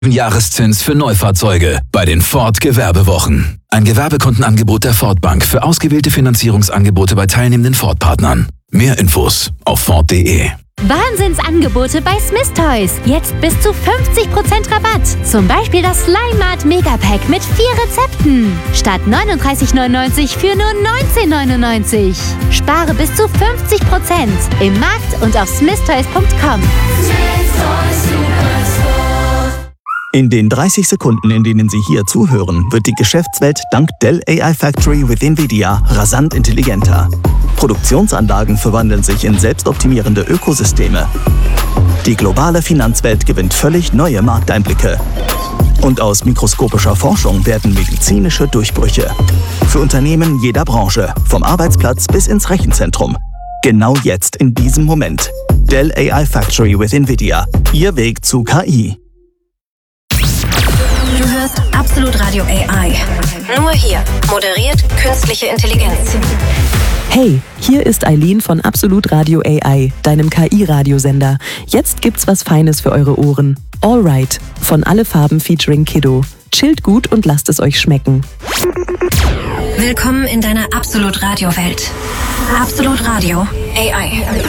Jahreszins für Neufahrzeuge bei den Ford Gewerbewochen. Ein Gewerbekundenangebot der Ford Bank für ausgewählte Finanzierungsangebote bei teilnehmenden Ford-Partnern. Mehr Infos auf Ford.de. Wahnsinnsangebote bei Smith Toys. Jetzt bis zu 50% Rabatt. Zum Beispiel das Slime Mart Megapack mit 4 Rezepten. Statt 39,99 für nur 19,99. Spare bis zu 50% im Markt und auf smithtoys.com. In den 30 Sekunden, in denen Sie hier zuhören, wird die Geschäftswelt dank Dell AI Factory with NVIDIA rasant intelligenter. Produktionsanlagen verwandeln sich in selbstoptimierende Ökosysteme. Die globale Finanzwelt gewinnt völlig neue Markteinblicke. Und aus mikroskopischer Forschung werden medizinische Durchbrüche. Für Unternehmen jeder Branche, vom Arbeitsplatz bis ins Rechenzentrum. Genau jetzt, in diesem Moment. Dell AI Factory with NVIDIA. Ihr Weg zu KI. Du hörst Absolut Radio AI. Nur hier. Moderiert künstliche Intelligenz. Hey, hier ist Eileen von Absolut Radio AI, deinem KI-Radiosender. Jetzt gibt's was Feines für eure Ohren. Alright, von Alle Farben featuring Kiddo. Chillt gut und lasst es euch schmecken. Willkommen in deiner Absolut Radio Welt. Absolut Radio AI.